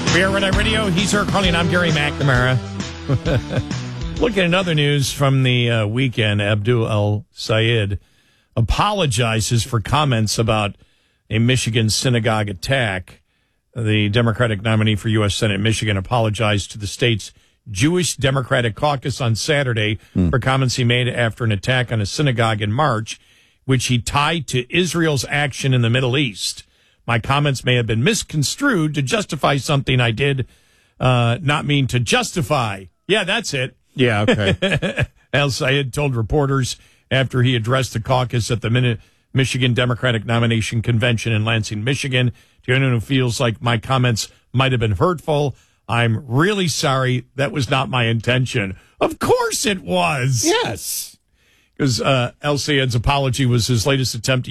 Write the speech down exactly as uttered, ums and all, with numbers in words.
We are Red Eye Radio. He's Eric Carly, and I'm Gary McNamara. Look at another news from the uh, weekend. Abdul El-Sayed apologizes for comments about a Michigan synagogue attack. The Democratic nominee for U S Senate Michigan apologized to the state's Jewish Democratic Caucus on Saturday mm. for comments he made after an attack on a synagogue in March, which he tied to Israel's action in the Middle East. My comments may have been misconstrued to justify something I did uh, not mean to justify. Yeah, that's it. Yeah, okay. El-Sayed told reporters after he addressed the caucus at the Min- Michigan Democratic Nomination Convention in Lansing, Michigan. To anyone who feels like my comments might have been hurtful, I'm really sorry. That was not my intention. Of course it was. Yes. Because uh, El-Sayed's apology was his latest attempt to